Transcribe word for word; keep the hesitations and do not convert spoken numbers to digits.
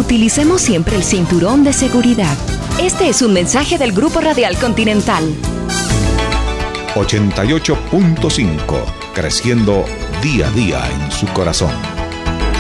utilicemos siempre el cinturón de seguridad. Este es un mensaje del Grupo Radial Continental. ochenta y ocho punto cinco, creciendo día a día en su corazón.